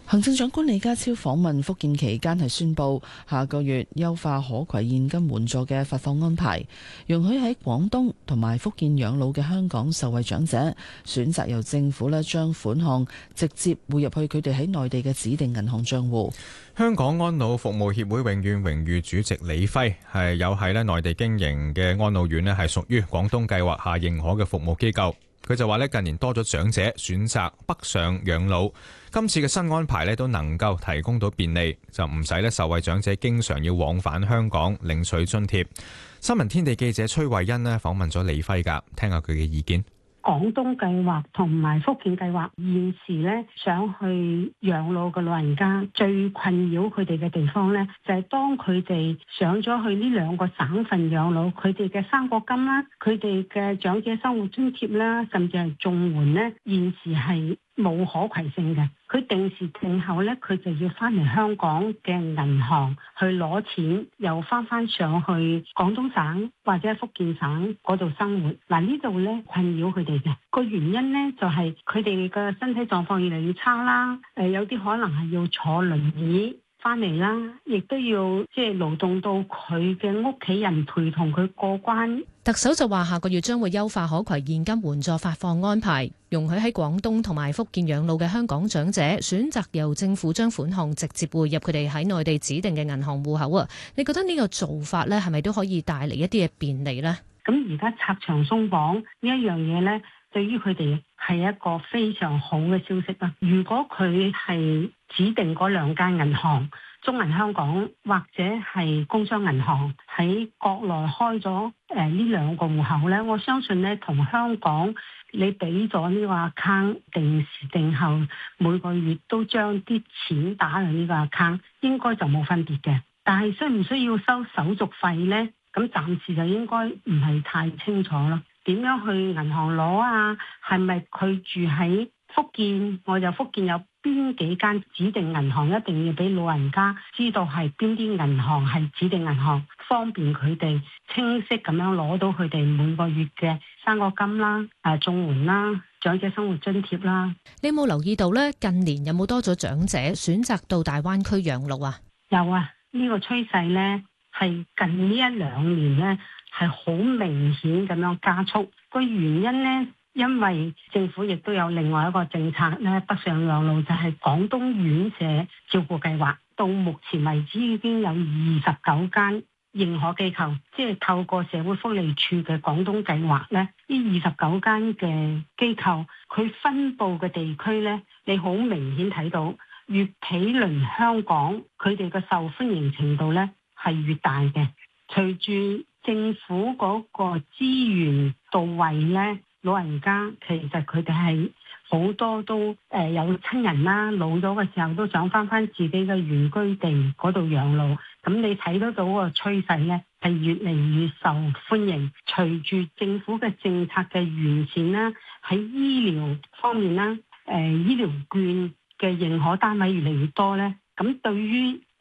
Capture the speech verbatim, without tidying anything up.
行政長官李家超訪問福建期間係宣布，下個月優化可攜現金援助嘅發放安排，容許喺廣東同埋福建養老嘅香港受惠長者選擇由政府咧將款項直接匯入去佢哋喺內地嘅指定銀行賬戶。 香港安老服務協會永遠榮譽主席李輝係有喺咧內地經營嘅安老院咧係屬於廣東計劃下認可嘅服務機構。佢就話咧，近年多咗長者選擇北上養老，今次嘅新安排咧都能夠提供到便利，就唔使咧受惠長者經常要往返香港領取津貼。新聞天地記者崔慧欣咧訪問咗李輝噶，聽下佢嘅意見。 廣東計劃同埋福建計劃現時咧想去養老嘅老人家，最困擾佢哋嘅地方咧，就係當佢哋上咗去呢兩個省份養老，佢哋嘅生果金啦，佢哋嘅長者生活津貼啦，甚至係綜援咧，現時係冇可攜性嘅。佢定時定候咧，佢就要翻嚟香港嘅銀行去攞錢，又翻翻上去廣東省或者福建省嗰度生活。嗱，呢度咧困擾佢哋嘅個原因咧，就係佢哋嘅身體狀況越嚟越差啦。誒，有啲可能係要坐輪椅翻嚟啦，亦都要即係勞動到佢嘅屋企人陪同佢過關。 特首就話下個月將會優化可攜現金援助發放安排，容許喺廣東同埋福建養老嘅香港長者選擇由政府將款項直接匯入佢哋喺內地指定嘅銀行戶口啊！你覺得呢個做法咧係咪都可以帶嚟一啲嘅便利呢？ 咁而家拆牆鬆綁呢一樣嘢咧，對於佢哋係一個非常好嘅消息啦。如果佢係指定嗰兩間銀行，中銀香港或者係工商銀行喺國內開咗誒呢兩個戶口咧，我相信咧同香港你俾咗呢個 account 定時定候每個月都將啲錢打入呢個 account， 應該就冇分別嘅。但係需唔需要收手續費咧？咁暫時就應該唔係太清楚咯。點樣去銀行攞啊？係咪佢住喺福建，我就福建有邊幾間指定銀行，一定要俾老人家知道係邊啲銀行係指定銀行，方便佢哋清晰咁樣攞到佢哋每個月嘅生果金啦、誒綜援啦、長者生活津貼啦。 你有冇留意到咧？近年有冇多咗長者選擇到大灣區養老啊？ 有啊，呢個趨勢咧係近呢一兩年咧係好明顯咁樣加速。個原因咧，因為政府亦都有另外一個政策咧，北上養老就係廣東院舍照顧計劃。到目前為止已經有二十九間認可機構，即係透過社會福利署嘅廣東計劃咧，呢二十九間嘅機構，佢分佈嘅地區咧，你好明顯睇到越毗鄰香港，佢哋嘅受歡迎程度咧係越大嘅。隨住政府嗰個資源到位咧，老人家其實佢哋係好多都誒有親人啦，老咗嘅時候都想翻翻自己嘅原居地嗰度養老。咁你睇得到個趨勢咧，係越嚟越受歡迎。隨住政府嘅政策嘅完善啦，喺醫療方面啦，誒醫療券嘅認可單位越嚟越多咧，咁對於